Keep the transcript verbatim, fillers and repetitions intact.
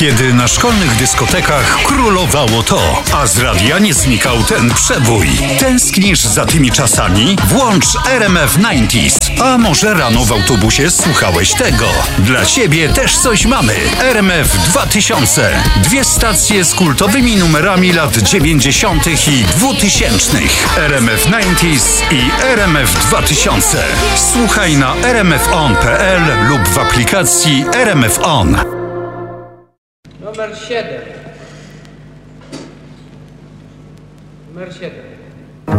Kiedy na szkolnych dyskotekach królowało to, a z radia nie znikał ten przebój. Tęsknisz za tymi czasami? Włącz R M F dziewięćdziesiąt. A może rano w autobusie słuchałeś tego? Dla ciebie też coś mamy. R M F dwa tysiące. Dwie stacje z kultowymi numerami lat dziewięćdziesiątych i dwutysięcznych. R M F dziewięćdziesiąt i R M F dwa tysiące. Słuchaj na r m f on kropka p l lub w aplikacji R M F On. Numer siedem. Numer siedem.